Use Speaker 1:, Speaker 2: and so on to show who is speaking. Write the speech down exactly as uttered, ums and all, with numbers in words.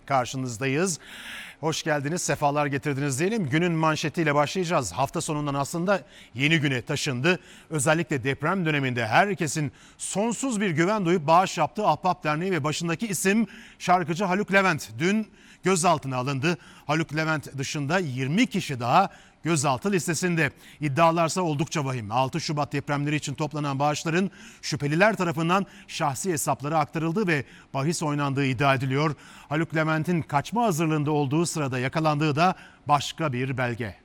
Speaker 1: karşınızdayız. Hoş geldiniz, sefalar getirdiniz diyelim. Günün manşetiyle başlayacağız. Hafta sonundan aslında yeni güne taşındı. Özellikle deprem döneminde herkesin sonsuz bir güven duyup bağış yaptığı Ahbap Derneği ve başındaki isim şarkıcı Haluk Levent dün gözaltına alındı. Haluk Levent dışında yirmi kişi daha gözaltı listesinde. İddialarsa oldukça vahim. altı Şubat depremleri için toplanan bağışların şüpheliler tarafından şahsi hesaplara aktarıldığı ve bahis oynandığı iddia ediliyor. Haluk Levent'in kaçma hazırlığında olduğu sırada yakalandığı da başka bir belge.